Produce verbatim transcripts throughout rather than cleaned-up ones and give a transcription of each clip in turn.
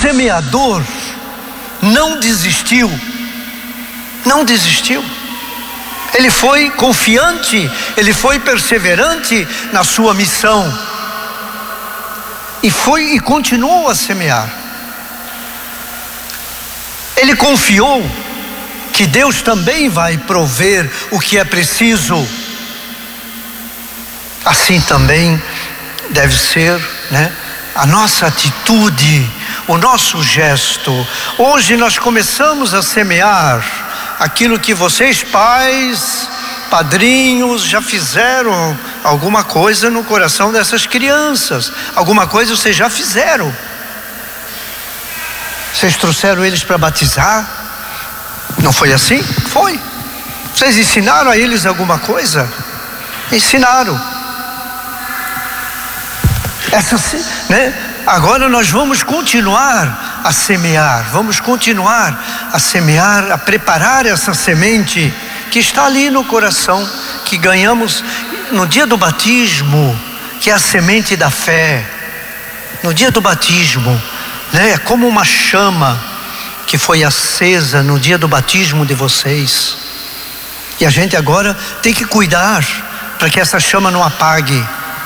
semeador não desistiu, não desistiu. Ele foi confiante, ele foi perseverante na sua missão. E foi e continuou a semear. Ele confiou que Deus também vai prover o que é preciso. Assim também deve ser, né, a nossa atitude, o nosso gesto. Hoje nós começamos a semear aquilo que vocês, pais, padrinhos, já fizeram alguma coisa no coração dessas crianças. Alguma coisa vocês já fizeram. Vocês trouxeram eles para batizar? Não foi assim? Foi. Vocês ensinaram a eles alguma coisa? Ensinaram. Essa, né? Agora nós vamos continuar a semear, vamos continuar a semear, a preparar essa semente que está ali no coração, que ganhamos no dia do batismo, que é a semente da fé. No dia do batismo, né? É como uma chama que foi acesa no dia do batismo de vocês. E a gente agora tem que cuidar para que essa chama não apague.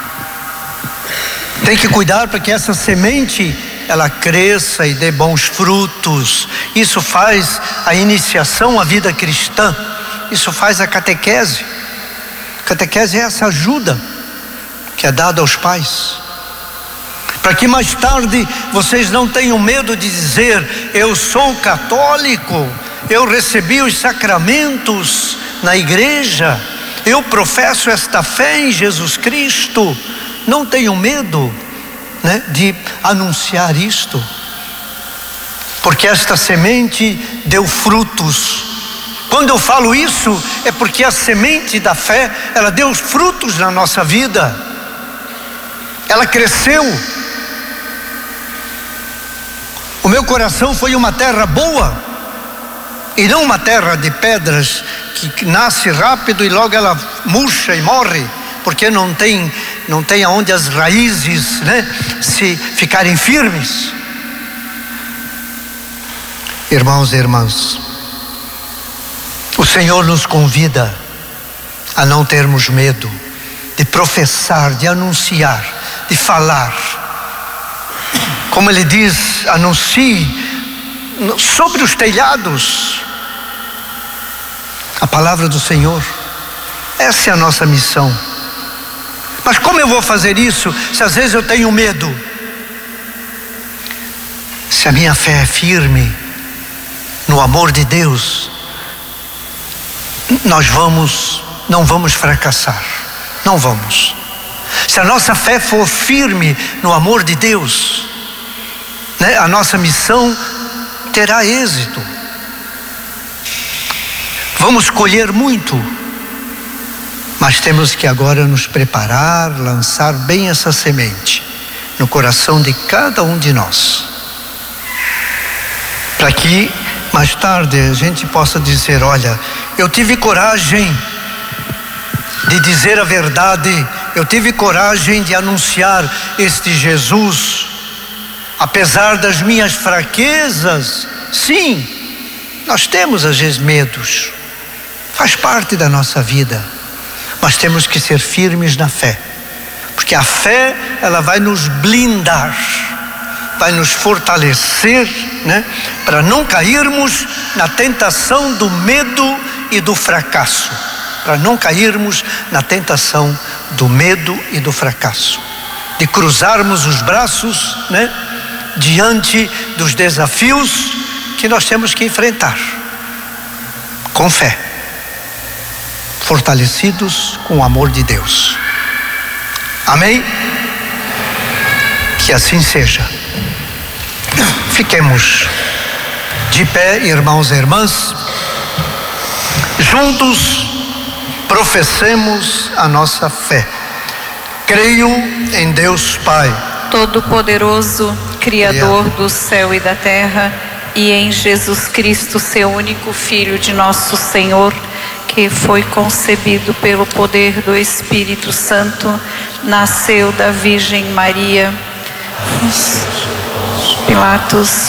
Tem que cuidar para que essa semente ela cresça e dê bons frutos. Isso faz a iniciação à vida cristã. Isso faz a catequese. Catequese é essa ajuda que é dada aos pais, para que mais tarde vocês não tenham medo de dizer: eu sou católico, eu recebi os sacramentos na igreja, eu professo esta fé em Jesus Cristo. Não tenham medo, né, de anunciar isto, porque esta semente deu frutos. Quando eu falo isso, é porque a semente da fé, ela deu frutos na nossa vida, ela cresceu. O meu coração foi uma terra boa, e não uma terra de pedras que nasce rápido e logo ela murcha e morre, porque não tem, não tem aonde as raízes, né, se ficarem firmes. Irmãos e irmãs, o Senhor nos convida a não termos medo de professar, de anunciar, de falar. Como Ele diz, anuncie sobre os telhados a palavra do Senhor. Essa é a nossa missão. Mas como eu vou fazer isso se às vezes eu tenho medo? Se a minha fé é firme no amor de Deus, nós vamos, não vamos fracassar, não vamos. Se a nossa fé for firme no amor de Deus, né, a nossa missão terá êxito. Vamos colher muito, mas temos que agora nos preparar, lançar bem essa semente no coração de cada um de nós, para que mais tarde a gente possa dizer: olha, eu tive coragem de dizer a verdade, eu tive coragem de anunciar este Jesus, apesar das minhas fraquezas. Sim, nós temos às vezes medos, faz parte da nossa vida, mas temos que ser firmes na fé, porque a fé, ela vai nos blindar, vai nos fortalecer, né, para não cairmos na tentação do medo e do fracasso, para não cairmos na tentação do medo e do fracasso, de cruzarmos os braços, né, diante dos desafios que nós temos que enfrentar, com fé, fortalecidos com o amor de Deus. Amém? Que assim seja. Fiquemos de pé, irmãos e irmãs, juntos professemos a nossa fé. Creio em Deus Pai Todo-Poderoso, Criador do céu e da terra, e em Jesus Cristo, seu único Filho, de nosso Senhor, que foi concebido pelo poder do Espírito Santo, nasceu da Virgem Maria. Pilatos